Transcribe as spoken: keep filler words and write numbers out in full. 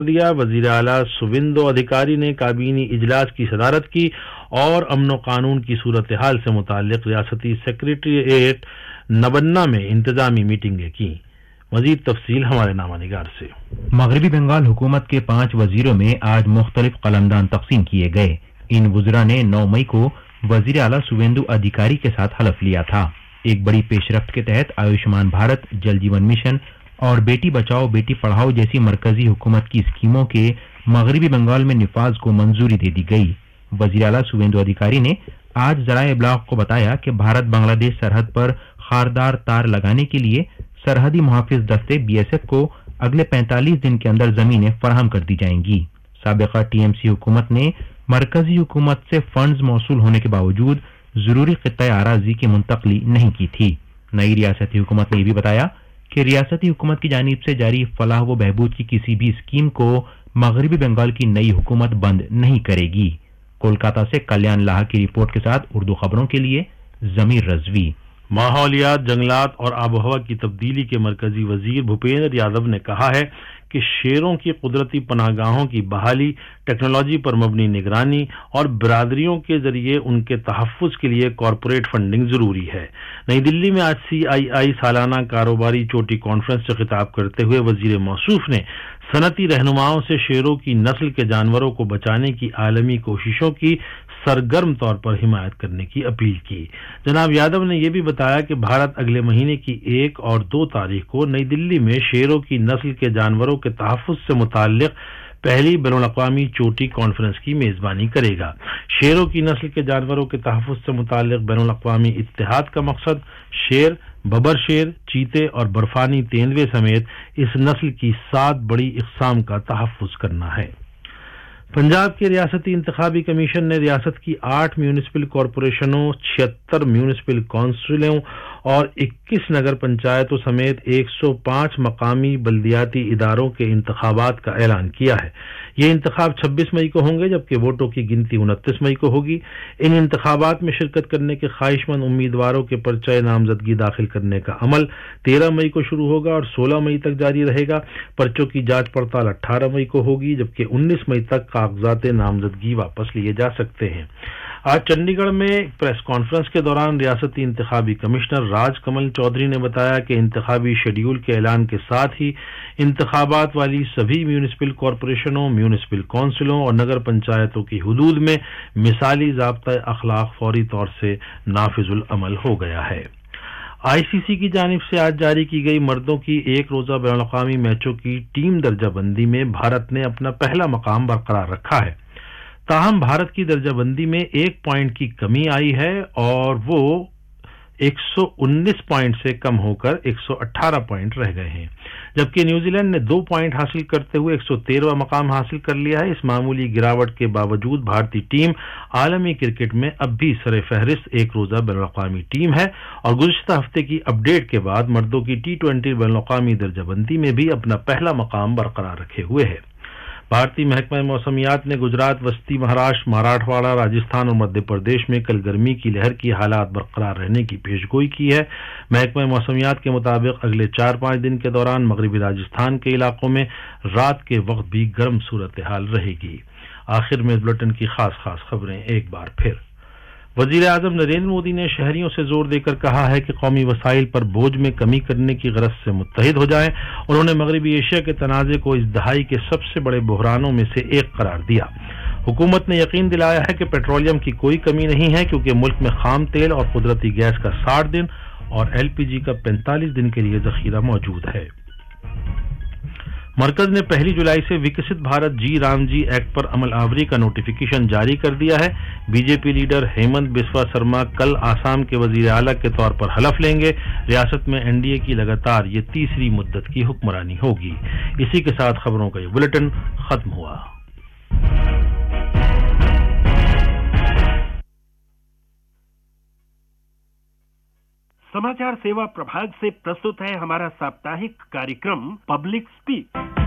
دیا۔ وزیر اعلیٰ سویندو ادھیکاری نے کابینی اجلاس کی صدارت کی اور امن و قانون کی صورتحال سے متعلق ریاستی سیکریٹریٹ نبنا میں انتظامی میٹنگیں کی۔ مزید تفصیل ہمارے نامہ نگار سے۔ مغربی بنگال حکومت کے پانچ وزیروں میں آج مختلف قلمدان تقسیم کیے گئے۔ ان وزراء نے نو مئی کو وزیر اعلیٰ سویندو ادھیکاری کے ساتھ حلف لیا تھا۔ ایک بڑی پیش رفت کے تحت آیوشمان بھارت، جل جیون مشن اور بیٹی بچاؤ بیٹی پڑھاؤ جیسی مرکزی حکومت کی اسکیموں کے مغربی بنگال میں نفاذ کو منظوری دے دی گئی۔ وزیر اعلیٰ سویندو ادھیکاری نے آج ذرائع ابلاغ کو بتایا کہ بھارت بنگلہ دیش سرحد پر خاردار تار لگانے کے لیے سرحدی محافظ دستے بی ایس ایف کو اگلے پینتالیس دن کے اندر زمینیں فراہم کر دی جائیں گی۔ سابقہ ٹی ایم سی حکومت نے مرکزی حکومت سے فنڈز موصول ہونے کے باوجود ضروری خطۂ اراضی کی منتقلی نہیں کی تھی۔ نئی ریاستی حکومت نے یہ بھی بتایا کہ ریاستی حکومت کی جانب سے جاری فلاح و بہبود کی کسی بھی اسکیم کو مغربی بنگال کی نئی حکومت بند نہیں کرے گی۔ کولکاتہ سے کلیان لاہا کی رپورٹ کے ساتھ اردو خبروں کے لیے ضمیر رضوی۔ ماحولیات، جنگلات اور آب و ہوا کی تبدیلی کے مرکزی وزیر بھوپیندر یادو نے کہا ہے کہ شیروں کی قدرتی پناہ گاہوں کی بحالی، ٹیکنالوجی پر مبنی نگرانی اور برادریوں کے ذریعے ان کے تحفظ کے لیے کارپوریٹ فنڈنگ ضروری ہے۔ نئی دلی میں آج سی آئی آئی سالانہ کاروباری چوٹی کانفرنس سے خطاب کرتے ہوئے وزیر موصوف نے صنعتی رہنماؤں سے شیروں کی نسل کے جانوروں کو بچانے کی عالمی کوششوں کی سرگرم طور پر حمایت کرنے کی اپیل کی۔ جناب یادو نے یہ بھی بتایا کہ بھارت اگلے مہینے کی ایک اور دو تاریخ کو نئی دلی میں شیروں کی نسل کے جانوروں کے تحفظ سے متعلق پہلی بین الاقوامی چوٹی کانفرنس کی میزبانی کرے گا۔ شیروں کی نسل کے جانوروں کے تحفظ سے متعلق بین الاقوامی اتحاد کا مقصد شیر، ببر شیر، چیتے اور برفانی تیندوے سمیت اس نسل کی سات بڑی اقسام کا تحفظ کرنا ہے۔ پنجاب کے ریاستی انتخابی کمیشن نے ریاست کی آٹھ میونسپل کارپوریشنوں، چھہتر میونسپل کونسلوں اور اکیس نگر پنچایتوں سمیت ایک سو پانچ مقامی بلدیاتی اداروں کے انتخابات کا اعلان کیا ہے۔ یہ انتخاب چھبیس مئی کو ہوں گے جبکہ ووٹوں کی گنتی انتیس مئی کو ہوگی۔ ان انتخابات میں شرکت کرنے کے خواہش مند امیدواروں کے پرچہ نامزدگی داخل کرنے کا عمل تیرہ مئی کو شروع ہوگا اور سولہ مئی تک جاری رہے گا۔ پرچوں کی جانچ پڑتال اٹھارہ مئی کو ہوگی جبکہ انیس مئی تک کاغذات نامزدگی واپس لیے جا سکتے ہیں۔ آج چنڈی گڑھ میں پریس کانفرنس کے دوران ریاستی انتخابی کمشنر راج کمل چودھری نے بتایا کہ انتخابی شیڈول کے اعلان کے ساتھ ہی انتخابات والی سبھی میونسپل کارپوریشنوں، میونسپل کونسلوں اور نگر پنچایتوں کی حدود میں مثالی ضابطۂ اخلاق فوری طور سے نافذ العمل ہو گیا ہے۔ آئی سی سی کی جانب سے آج جاری کی گئی مردوں کی ایک روزہ بین الاقوامی میچوں کی ٹیم درجہ بندی میں بھارت نے اپنا پہلا مقام برقرار رکھا ہے۔ تاہم بھارت کی درجہ بندی میں ایک پوائنٹ کی کمی آئی ہے اور وہ ایک سو انیس پوائنٹ سے کم ہو کر ایک سو اٹھارہ پوائنٹ رہ گئے ہیں، جبکہ نیوزی لینڈ نے دو پوائنٹ حاصل کرتے ہوئے ایک سو تیرہواں مقام حاصل کر لیا ہے۔ اس معمولی گراوٹ کے باوجود بھارتی ٹیم عالمی کرکٹ میں اب بھی سر فہرست ایک روزہ بین الاقوامی ٹیم ہے اور گزشتہ ہفتے کی اپ ڈیٹ کے بعد مردوں کی ٹی ٹوینٹی بین الاقوامی درجہ بندی میں بھی اپنا پہلا مقام برقرار رکھے ہوئے ہے۔ بھارتی محکمہ موسمیات نے گجرات، وسطی مہاراشٹر، مراٹھواڑہ، راجستھان اور مدھیہ پردیش میں کل گرمی کی لہر کی حالات برقرار رہنے کی پیشگوئی کی ہے۔ محکمہ موسمیات کے مطابق اگلے چار پانچ دن کے دوران مغربی راجستھان کے علاقوں میں رات کے وقت بھی گرم صورتحال رہے گی۔ آخر میں بلٹن کی خاص خاص خبریں ایک بار پھر۔ وزیر اعظم نریندر مودی نے شہریوں سے زور دے کر کہا ہے کہ قومی وسائل پر بوجھ میں کمی کرنے کی غرض سے متحد ہو جائیں۔ انہوں نے مغربی ایشیا کے تنازع کو اس دہائی کے سب سے بڑے بحرانوں میں سے ایک قرار دیا۔ حکومت نے یقین دلایا ہے کہ پیٹرولیم کی کوئی کمی نہیں ہے کیونکہ ملک میں خام تیل اور قدرتی گیس کا ساٹھ دن اور ایل پی جی کا پینتالیس دن کے لیے ذخیرہ موجود ہے۔ مرکز نے پہلی جولائی سے وکست بھارت جی رام جی ایکٹ پر عمل آوری کا نوٹیفیکیشن جاری کر دیا ہے۔ B J P leader Hemant بسوا سرما کل آسام کے وزیر اعلیٰ کے طور پر حلف لیں گے۔ ریاست میں این ڈی اے کی لگاتار یہ تیسری مدت کی حکمرانی ہوگی۔ اسی کے ساتھ خبروں کا یہ بلیٹن ختم ہوا۔ समाचार सेवा प्रभाग से प्रस्तुत है हमारा साप्ताहिक कार्यक्रम पब्लिक स्पीक।